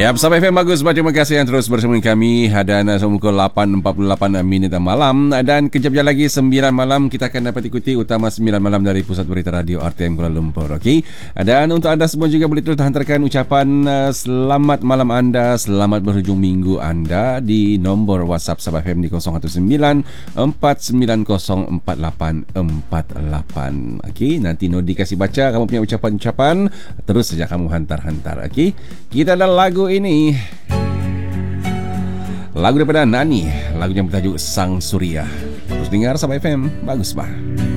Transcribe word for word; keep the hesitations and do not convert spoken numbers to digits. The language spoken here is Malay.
Ya, Sabah F M bagus. Terima kasih yang terus bersama kami. Dan pukul lapan empat puluh lapan minit malam. Dan kejap lagi sembilan malam kita akan dapat ikuti utama sembilan malam dari Pusat Berita Radio R T M Kuala Lumpur. Okey. Dan untuk anda semua juga boleh terus hantarkan ucapan uh, selamat malam anda, selamat berhujung minggu anda di nombor WhatsApp Sabah F M di kosong satu sembilan empat sembilan kosong empat lapan empat lapan. Okey, nanti Nodi kasih baca kamu punya ucapan-ucapan, terus saja kamu hantar-hantar. Okey. Kita ada lagu ini, lagu daripada Nani, lagu yang bertajuk Sang Surya. Terus dengar Sabah F M, bagus bah.